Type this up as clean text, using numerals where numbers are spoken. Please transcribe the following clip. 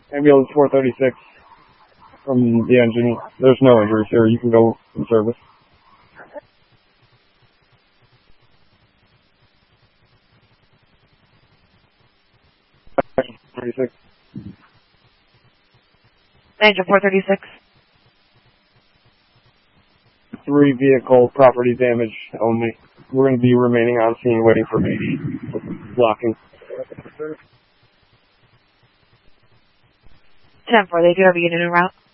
Ambulance 436 from the engine. There's no injuries here. You can go in service. Engine 436. 3 vehicle property damage only. We're going to be remaining on scene waiting for blocking. 10-4, they do have a unit en route.